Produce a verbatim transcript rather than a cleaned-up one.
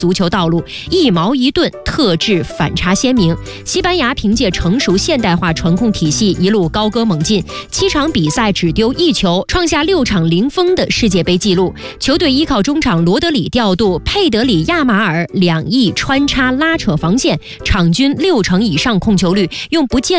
足球道路，一矛一盾，特质反差鲜明。西班牙凭借成熟现代化传控体系一路高歌猛进，七场比赛只丢一球，创下六场零封的世界杯纪录。球队依靠中场罗德里调度，佩德里、亚马尔两翼穿插拉扯防线，场均六成以上控球率，用不见